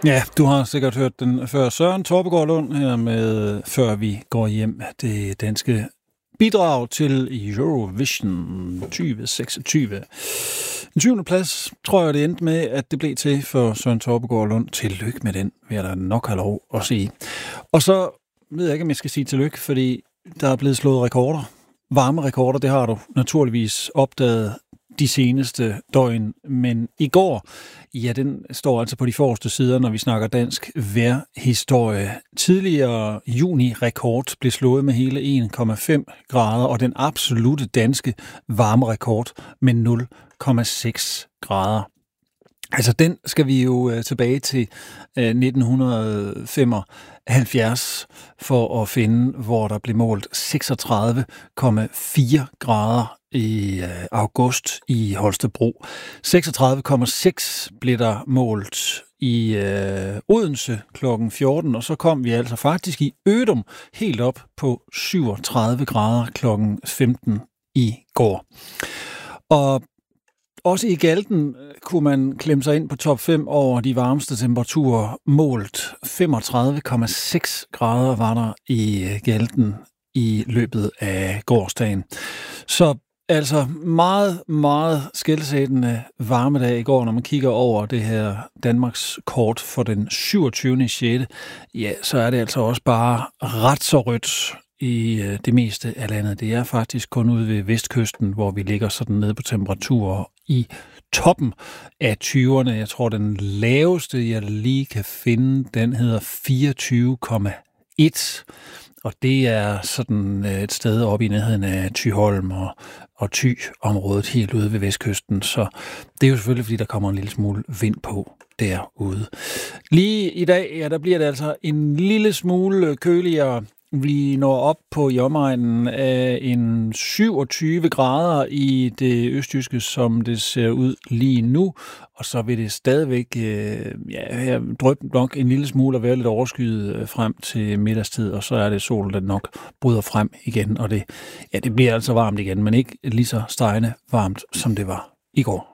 Ja, du har sikkert hørt den før. Søren Torpegaard Lund her med Før vi går hjem. Det danske bidrag til Eurovision 2026. En 20. plads, tror jeg, det endte med, at det blev til for Søren Torpegaard Lund. Tillykke med den, vil jeg da nok have lov at sige. Og så ved jeg ikke, om jeg skal sige tillykke, fordi der er blevet slået rekorder. Varme rekorder, det har du naturligvis opdaget de seneste døgn, men i går, ja, den står altså på de forreste sider, når vi snakker dansk vejrhistorie. Tidligere juni-rekord blev slået med hele 1,5 grader, og den absolute danske varmerekord med 0,6 grader. Altså, den skal vi jo tilbage til 1975 for at finde, hvor der blev målt 36,4 grader i august i Holstebro. 36,6 blev der målt i Odense kl. 14, og så kom vi altså faktisk i Ødum helt op på 37 grader kl. 15 i går. Og også i Galten kunne man klemme sig ind på top 5 over de varmeste temperaturer målt. 35,6 grader var der i Galten i løbet af gårsdagen. Så altså meget, meget skelsættende varmedag i går, når man kigger over det her Danmarks kort for den 27. 6. Ja, så er det altså også bare ret så rødt i det meste af landet. Det er faktisk kun ude ved vestkysten, hvor vi ligger sådan nede på temperaturer i toppen af 20'erne. Jeg tror, den laveste, jeg lige kan finde, den hedder 24,1. Og det er sådan et sted oppe i nærheden af Thyholm og Thy-området helt ude ved vestkysten. Så det er jo selvfølgelig, fordi der kommer en lille smule vind på derude. Lige i dag, ja, der bliver det altså en lille smule køligere. Vi når op på i omegnen af en 27 grader i det østjyske, som det ser ud lige nu. Og så vil det stadigvæk dryppe nok en lille smule og være lidt overskyet frem til middagstid. Og så er det solen, der nok bryder frem igen. Og det bliver altså varmt igen, men ikke lige så stegende varmt, som det var i går.